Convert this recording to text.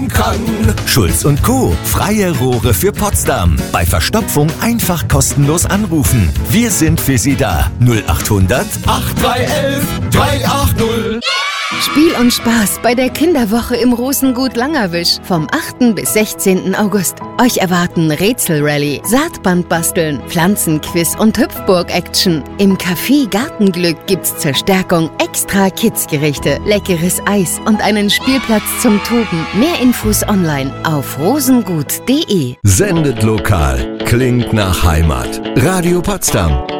helfen kann. Schulz & Co. Freie Rohre für Potsdam. Bei Verstopfung einfach kostenlos anrufen. Wir sind für Sie da. 0800 8311 380. Spiel und Spaß bei der Kinderwoche im Rosengut Langerwisch vom 8. bis 16. August. Euch erwarten Rätselrallye, Saatband basteln, Pflanzenquiz und Hüpfburg-Action. Im Café Gartenglück gibt's zur Stärkung extra Kidsgerichte, leckeres Eis und einen Spielplatz zum Toben. Mehr Infos online auf rosengut.de. sendet lokal. Klingt nach Heimat. Radio Potsdam.